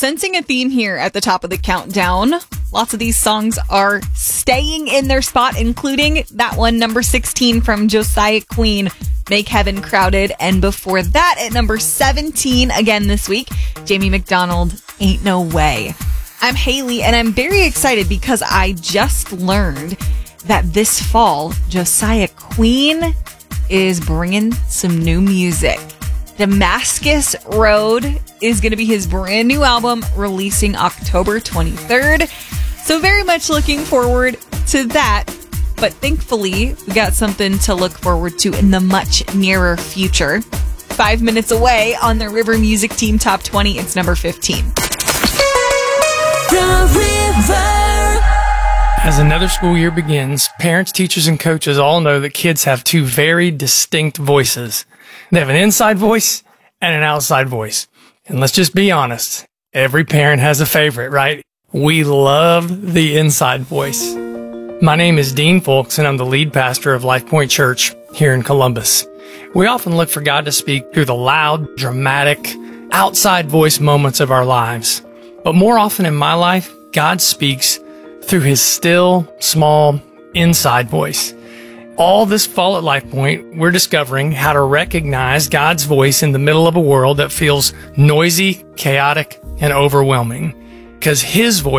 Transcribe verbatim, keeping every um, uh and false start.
sensing a theme here at the top of the countdown. Lots of these songs are staying in their spot, including that one, number sixteen from Josiah Queen, Make Heaven Crowded. And before that, at number seventeen, again this week, Jamie McDonald, Ain't No Way. I'm Haley, and I'm very excited because I just learned that this fall, Josiah Queen is bringing some new music. Damascus Road is going to be his brand new album, releasing October twenty-third. So very much looking forward to that. But thankfully, we got something to look forward to in the much nearer future. Five minutes away on the River Music Team Top twenty, it's number fifteen. The River. As another school year begins, parents, teachers, and coaches all know that kids have two very distinct voices. They have an inside voice and an outside voice. And let's just be honest, every parent has a favorite, right? We love the inside voice. My name is Dean Folks, and I'm the lead pastor of Life Point Church here in Columbus. We often look for God to speak through the loud, dramatic, outside voice moments of our lives. But more often in my life, God speaks through his still, small, inside voice. All this fall at Life Point, we're discovering how to recognize God's voice in the middle of a world that feels noisy, chaotic, and overwhelming. Because his voice